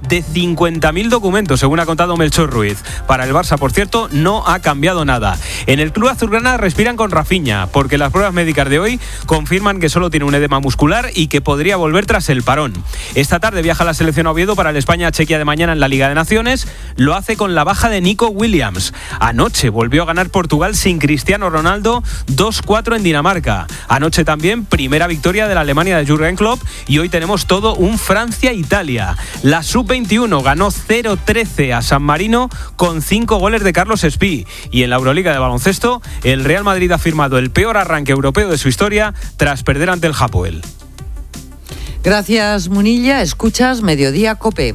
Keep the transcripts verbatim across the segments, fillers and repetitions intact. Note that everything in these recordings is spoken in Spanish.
de cincuenta mil documentos, según ha contado Melchor Ruiz. Para el Barça, por cierto, no ha cambiado nada. En el club azulgrana respiran con Rafinha, porque las pruebas médicas de hoy confirman que solo tiene un edema muscular y que podría volver tras el parón. Esta tarde viaja la selección a Oviedo para el España-Chequia de mañana en la Liga de Naciones. Lo hace con la baja de Nico Williams. Anoche volvió a ganar Portugal sin Cristiano Ronaldo, dos cuatro en Dinamarca. Anoche también primera victoria de la Alemania de Jürgen Klopp y hoy tenemos todo un Francia-Italia. La sub veintiuno ganó cero trece a San Marino con cinco goles de Carlos Espí. Y en la Euroliga de baloncesto, el Real Madrid ha firmado el peor arranque europeo de su historia tras perder ante el Hapoel. Gracias, Munilla. Escuchas Mediodía COPE.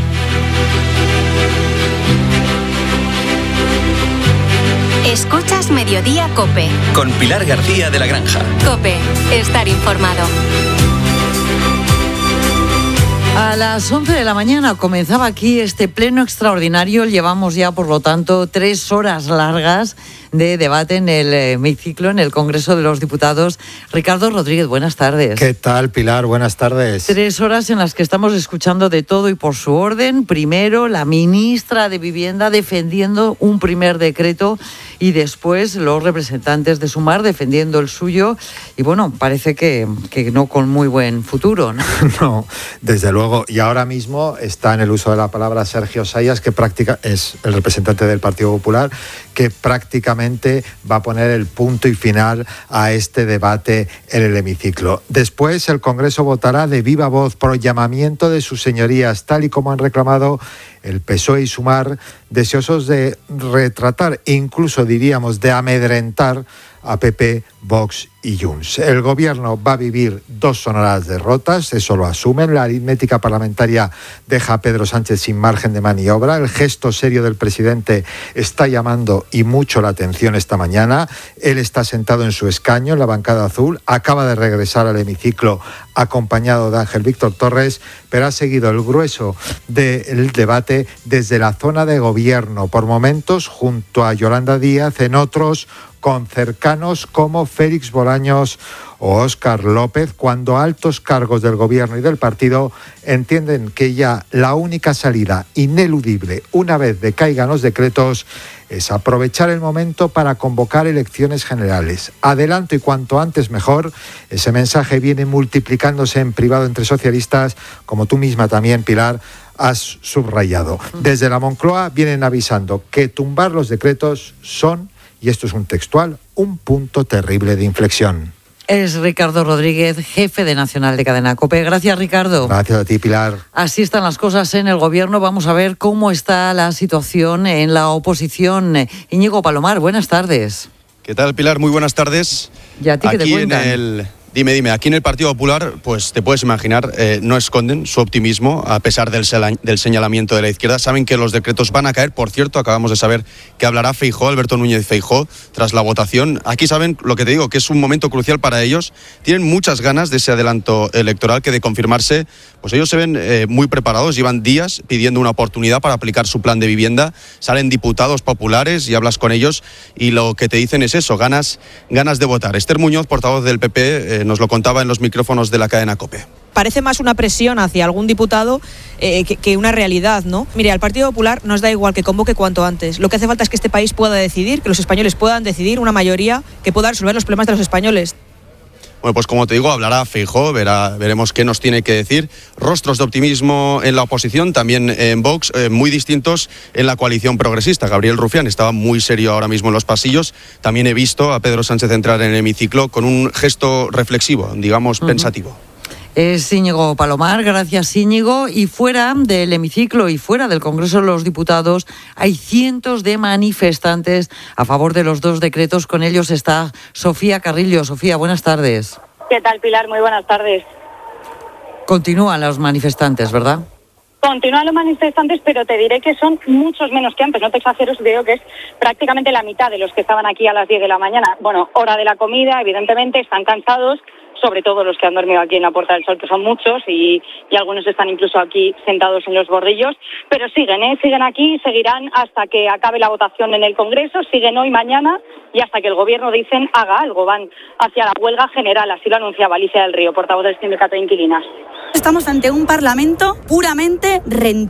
Escuchas Mediodía COPE. Con Pilar García de la Granja. COPE. Estar informado. A las once de la mañana comenzaba aquí este pleno extraordinario. Llevamos ya, por lo tanto, tres horas largas de debate en el hemiciclo, en el Congreso de los Diputados. Ricardo Rodríguez, buenas tardes. ¿Qué tal, Pilar? Buenas tardes. Tres horas en las que estamos escuchando de todo y por su orden. Primero, la ministra de Vivienda defendiendo un primer decreto y después los representantes de Sumar defendiendo el suyo. Y bueno, parece que, que no con muy buen futuro, ¿no? No, desde luego. Y ahora mismo está en el uso de la palabra Sergio Sayas, que práctica, es el representante del Partido Popular, que prácticamente va a poner el punto y final a este debate en el hemiciclo. Después el Congreso votará de viva voz por llamamiento de sus señorías, tal y como han reclamado el P S O E y Sumar, deseosos de retratar, incluso diríamos de amedrentar a P P, Vox y Junts. El gobierno va a vivir dos sonoras derrotas, eso lo asumen. La aritmética parlamentaria deja a Pedro Sánchez sin margen de maniobra. El gesto serio del presidente está llamando y mucho la atención esta mañana. Él está sentado en su escaño en la bancada azul, acaba de regresar al hemiciclo acompañado de Ángel Víctor Torres, pero ha seguido el grueso del debate desde la zona de gobierno, por momentos junto a Yolanda Díaz, en otros con cercanos como Félix Bolaños o Óscar López, cuando altos cargos del gobierno y del partido entienden que ya la única salida ineludible, una vez decaigan los decretos, es aprovechar el momento para convocar elecciones generales. Adelanto y cuanto antes mejor. Ese mensaje viene multiplicándose en privado entre socialistas, como tú misma también, Pilar, has subrayado. Desde la Moncloa vienen avisando que tumbar los decretos son, y esto es un textual, un punto terrible de inflexión. Es Ricardo Rodríguez, jefe de Nacional de Cadena COPE. Gracias, Ricardo. Gracias a ti, Pilar. Así están las cosas en el gobierno. Vamos a ver cómo está la situación en la oposición. Íñigo Palomar, buenas tardes. ¿Qué tal, Pilar? Muy buenas tardes. ¿Y a ti qué te cuentan? En el... Dime, dime, aquí en el Partido Popular, pues te puedes imaginar, eh, no esconden su optimismo a pesar del, sela- del señalamiento de la izquierda. Saben que los decretos van a caer. Por cierto, acabamos de saber que hablará Feijóo, Alberto Núñez Feijóo, tras la votación. Aquí saben lo que te digo, que es un momento crucial para ellos. Tienen muchas ganas de ese adelanto electoral, que de confirmarse, pues ellos se ven eh, muy preparados. Llevan días pidiendo una oportunidad para aplicar su plan de vivienda. Salen diputados populares y hablas con ellos y lo que te dicen es eso, ganas, ganas de votar. Esther Muñoz, portavoz del P P, eh, nos lo contaba en los micrófonos de la cadena COPE. Parece más una presión hacia algún diputado eh, que, que una realidad, ¿no? Mire, al Partido Popular nos da igual que convoque cuanto antes. Lo que hace falta es que este país pueda decidir, que los españoles puedan decidir, una mayoría que pueda resolver los problemas de los españoles. Bueno, pues como te digo, hablará Feijóo, verá, veremos qué nos tiene que decir. Rostros de optimismo en la oposición, también en Vox, eh, muy distintos en la coalición progresista. Gabriel Rufián estaba muy serio ahora mismo en los pasillos. También he visto a Pedro Sánchez entrar en el hemiciclo con un gesto reflexivo, digamos, uh-huh. pensativo. Es Íñigo Palomar, gracias Íñigo. Y fuera del hemiciclo y fuera del Congreso de los Diputados hay cientos de manifestantes a favor de los dos decretos. Con ellos está Sofía Carrillo. Sofía, buenas tardes. ¿Qué tal, Pilar? Muy buenas tardes. Continúan los manifestantes, ¿verdad? Continúan los manifestantes, pero te diré que son muchos menos que antes. No te exagero, te digo que es prácticamente la mitad de los que estaban aquí a las diez de la mañana. Bueno, hora de la comida, evidentemente, están cansados, sobre todo los que han dormido aquí en la Puerta del Sol, que son muchos, y, y algunos están incluso aquí sentados en los bordillos, pero siguen, ¿eh? siguen aquí, seguirán hasta que acabe la votación en el Congreso, siguen hoy, mañana, y hasta que el Gobierno, dicen, haga algo, van hacia la huelga general, así lo anunciaba Alicia del Río, portavoz del Sindicato de Inquilinas. Estamos ante un Parlamento puramente rentable.